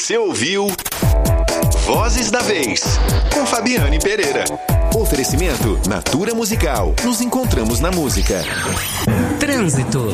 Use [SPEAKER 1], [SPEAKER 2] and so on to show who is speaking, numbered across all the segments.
[SPEAKER 1] Você ouviu Vozes da Vez, com Fabiane Pereira. Oferecimento Natura Musical. Nos encontramos na música.
[SPEAKER 2] Trânsito.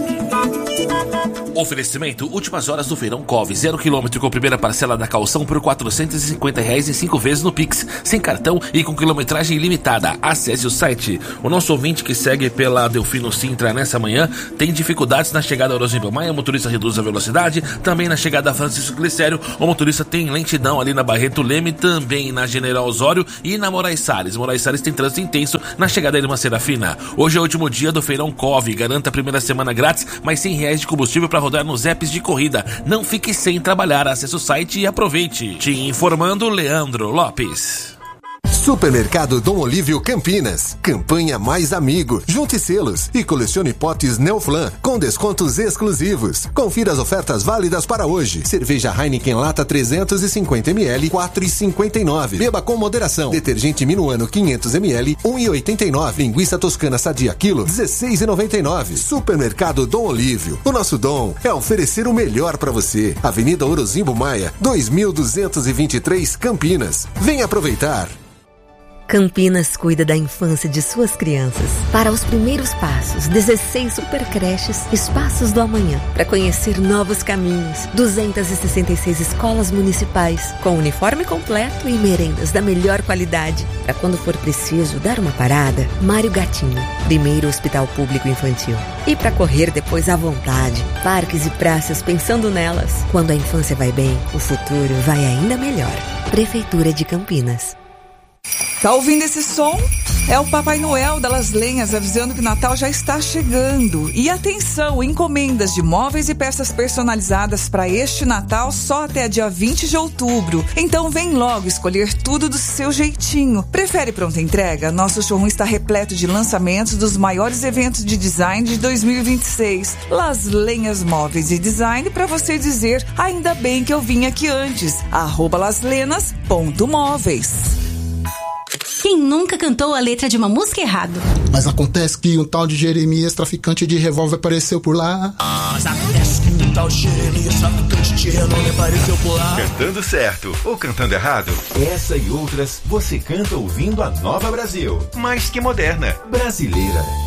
[SPEAKER 3] Oferecimento, últimas horas do Feirão Cove, 0 km com primeira parcela da calção por R$450 em 5 vezes no Pix, sem cartão e com quilometragem ilimitada. Acesse o site. O nosso ouvinte que segue pela Delfino Sintra nessa manhã tem dificuldades na chegada a Orozimbo Maia, o motorista reduz a velocidade, também na chegada a Francisco Glicério, o motorista tem lentidão ali na Barreto Leme, também na General Osório e na Moraes Salles. Moraes Salles tem trânsito intenso na chegada a Irmã Serafina. Hoje é o último dia do Feirão Cove, garanta a primeira semana grátis, mais R$100 de combustível para rodar nos apps de corrida. Não fique sem trabalhar, acesse o site e aproveite. Te informando, Leandro Lopes.
[SPEAKER 4] Supermercado Dom Olívio Campinas. Campanha Mais Amigo. Junte selos e colecione potes Neoflan com descontos exclusivos. Confira as ofertas válidas para hoje. Cerveja Heineken lata 350ml, 4,59. Beba com moderação. Detergente Minuano 500ml, 1,89. Linguiça Toscana Sadia quilo, 16,99. Supermercado Dom Olívio. O nosso dom é oferecer o melhor para você. Avenida Orozimbo Maia, 2223 Campinas. Venha aproveitar.
[SPEAKER 5] Campinas cuida da infância de suas crianças. Para os primeiros passos, 16 supercreches, espaços do amanhã. Para conhecer novos caminhos, 266 escolas municipais, com uniforme completo e merendas da melhor qualidade. Para quando for preciso dar uma parada, Mário Gatinho, primeiro hospital público infantil. E para correr depois à vontade, parques e praças pensando nelas. Quando a infância vai bem, o futuro vai ainda melhor. Prefeitura de Campinas.
[SPEAKER 6] Tá ouvindo esse som? É o Papai Noel da Las Lenhas avisando que o Natal já está chegando. E atenção, encomendas de móveis e peças personalizadas para este Natal só até dia 20 de outubro. Então vem logo escolher tudo do seu jeitinho. Prefere pronta entrega? Nosso showroom está repleto de lançamentos dos maiores eventos de design de 2026. Las Lenhas Móveis e Design, para você dizer, ainda bem que eu vim aqui antes. @laslenas.móveis.
[SPEAKER 7] Quem nunca cantou a letra de uma música errado?
[SPEAKER 8] Mas acontece que um tal de Jeremias, traficante de revólver, apareceu por lá.
[SPEAKER 9] Mas acontece que um tal de Jeremias, traficante de renome, apareceu por lá.
[SPEAKER 1] Cantando certo ou cantando errado? Essa e outras você canta ouvindo a Nova Brasil. Mais que moderna, brasileira.